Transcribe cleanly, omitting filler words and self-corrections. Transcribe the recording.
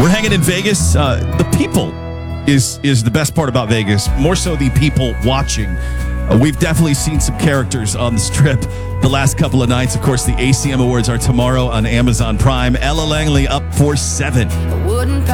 We're hanging in Vegas. The people is the best part about Vegas, more so the people watching. We've definitely seen some characters on the strip the last couple of nights. Of course, the ACM Awards are tomorrow on Amazon Prime. Ella Langley up for 7.